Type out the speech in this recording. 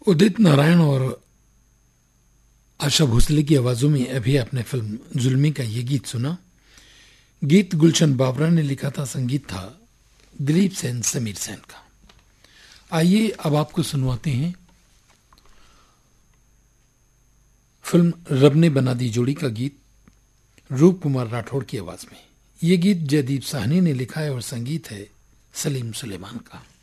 उदित नारायण और आशा भोसले की आवाजों में अभी आपने फिल्म जुल्मी का ये गीत सुना। गीत गुलशन बाबरा ने लिखा था, संगीत था दिलीप सेन समीर सेन का। आइए अब आपको सुनवाते हैं फिल्म रब ने बना दी जोड़ी का गीत रूप कुमार राठौड़ की आवाज में। ये गीत जयदीप साहनी ने लिखा है और संगीत है सलीम सुलेमान का।